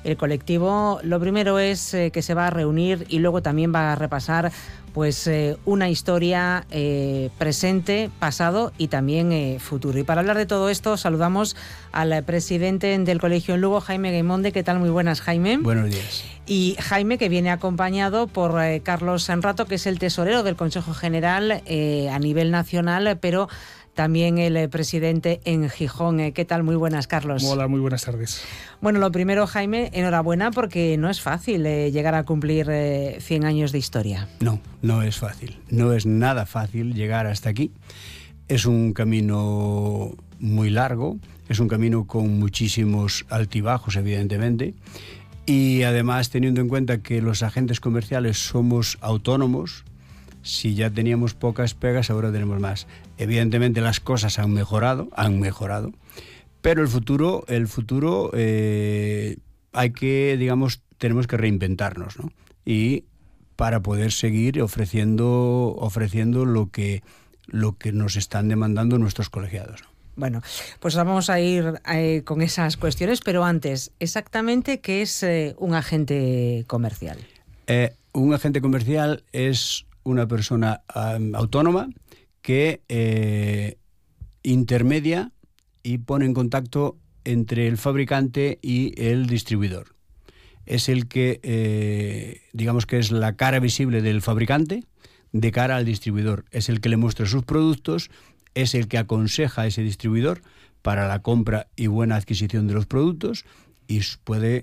el colectivo, lo primero es que se va a reunir y luego también va a repasar pues una historia presente, pasado y también futuro. Y para hablar de todo esto saludamos al presidente del colegio en Lugo, Jaime Gaimonde. ¿Qué tal? Muy buenas, Jaime. Buenos días. Y Jaime, que viene acompañado por Carlos Sanrato, que es el tesorero del Consejo General a nivel nacional, pero también el presidente en Gijón. ¿Qué tal? Muy buenas, Carlos. Hola, muy buenas tardes. Bueno, lo primero, Jaime, enhorabuena porque no es fácil llegar a cumplir 100 años de historia. No es fácil. No es nada fácil llegar hasta aquí. Es un camino muy largo, es un camino con muchísimos altibajos, evidentemente, y además teniendo en cuenta que los agentes comerciales somos autónomos. Si ya teníamos pocas pegas, ahora tenemos más. Evidentemente las cosas han mejorado, pero el futuro hay que, tenemos que reinventarnos, ¿no? Y para poder seguir ofreciendo lo que nos están demandando nuestros colegiados, ¿no? Bueno, pues vamos a ir con esas cuestiones, pero antes, exactamente, ¿qué es un agente comercial? Un agente comercial es una persona autónoma que intermedia y pone en contacto entre el fabricante y el distribuidor. Es el que, digamos que es la cara visible del fabricante de cara al distribuidor. Es el que le muestra sus productos, es el que aconseja a ese distribuidor para la compra y buena adquisición de los productos y puede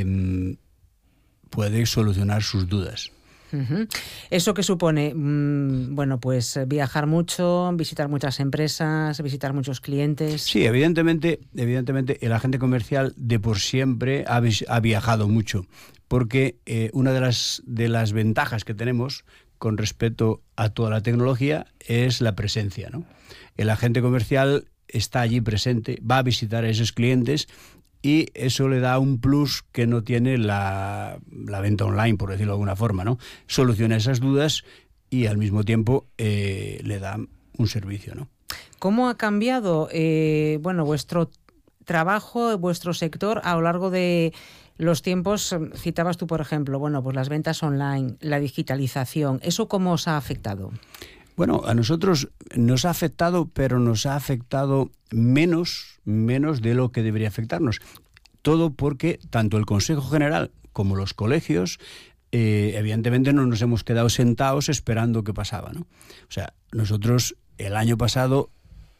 solucionar sus dudas. Uh-huh. ¿Eso qué supone? Bueno, pues viajar mucho, visitar muchas empresas, visitar muchos clientes. Sí, evidentemente el agente comercial de por siempre ha viajado mucho, porque una de las ventajas que tenemos con respecto a toda la tecnología es la presencia, ¿no? El agente comercial está allí presente, va a visitar a esos clientes y eso le da un plus que no tiene la venta online, por decirlo de alguna forma, ¿no? Soluciona esas dudas y al mismo tiempo le da un servicio, ¿no? ¿Cómo ha cambiado vuestro trabajo, vuestro sector a lo largo de los tiempos? Citabas tú, por ejemplo, pues las ventas online, la digitalización. ¿Eso cómo os ha afectado? Bueno, a nosotros nos ha afectado, pero nos ha afectado menos de lo que debería afectarnos. Todo porque tanto el Consejo General como los colegios, evidentemente no nos hemos quedado sentados esperando qué pasaba, ¿no? O sea, nosotros el año pasado,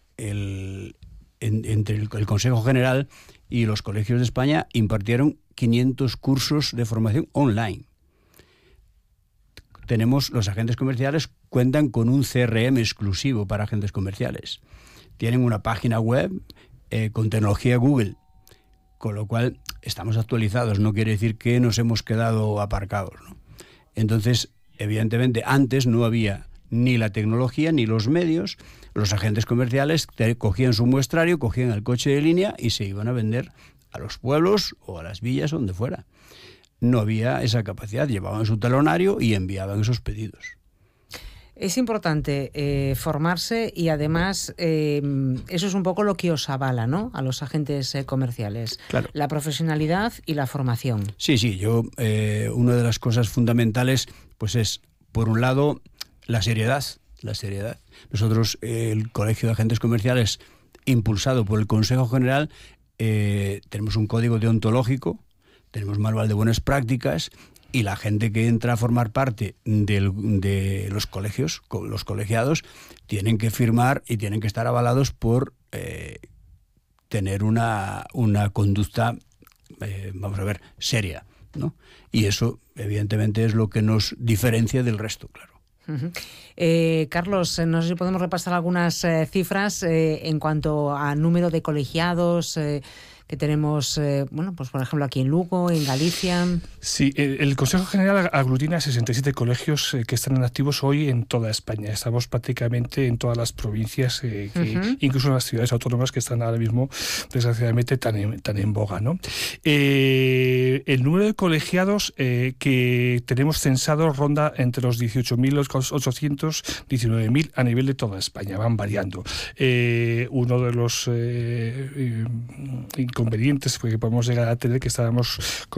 entre el Consejo General y los colegios de España, impartieron 500 cursos de formación online. Los agentes comerciales cuentan con un CRM exclusivo para agentes comerciales. Tienen una página web con tecnología Google, con lo cual estamos actualizados. No quiere decir que nos hemos quedado aparcados, ¿no? Entonces, evidentemente, antes no había ni la tecnología ni los medios. Los agentes comerciales cogían su muestrario, cogían el coche de línea y se iban a vender a los pueblos o a las villas, donde fuera. No había esa capacidad, llevaban su talonario y enviaban esos pedidos. Es importante formarse y además eso es un poco lo que os avala, ¿no?, a los agentes comerciales. Claro. La profesionalidad y la formación. Sí, una de las cosas fundamentales pues es, por un lado, la seriedad. Nosotros, el Colegio de Agentes Comerciales, impulsado por el Consejo General, tenemos un código deontológico, tenemos manual de buenas prácticas y la gente que entra a formar parte de los colegios, los colegiados, tienen que firmar y tienen que estar avalados por tener una conducta, seria, ¿no? Y eso, evidentemente, es lo que nos diferencia del resto, claro. Uh-huh. Carlos, no sé si podemos repasar algunas cifras en cuanto a número de colegiados que tenemos, pues por ejemplo aquí en Lugo, en Galicia. Sí, el Consejo General aglutina 67 colegios que están activos hoy en toda España. Estamos prácticamente en todas las provincias, incluso en las ciudades autónomas que están ahora mismo, desgraciadamente, tan en boga, ¿no? El número de colegiados que tenemos censados ronda entre los 18.800, 19.000 a nivel de toda España. Van variando. Uno de los inconvenientes que podemos llegar a tener, que estábamos